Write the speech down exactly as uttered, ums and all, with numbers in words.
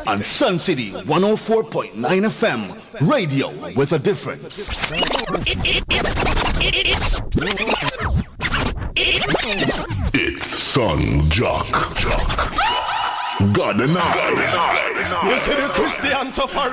on Sun City one oh four point nine F M, radio with a difference. It's Sun Jock. God and I. You see the Christian safari.